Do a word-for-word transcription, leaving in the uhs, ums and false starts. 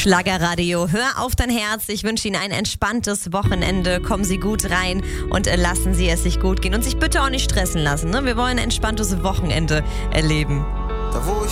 Schlagerradio, hör auf dein Herz. Ich wünsche Ihnen ein entspanntes Wochenende. Kommen Sie gut rein und äh, lassen Sie es sich gut gehen. Und sich bitte auch nicht stressen lassen. Ne? Wir wollen ein entspanntes Wochenende erleben. Da wo ich